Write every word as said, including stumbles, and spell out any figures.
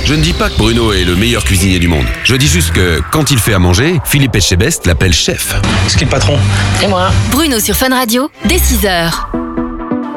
Je ne dis pas que Bruno est le meilleur cuisinier du monde. Je dis juste que, quand il fait à manger, Philippe Etchebest l'appelle chef. C'est qui le patron? Et moi. Bruno sur Fun Radio, dès six heures.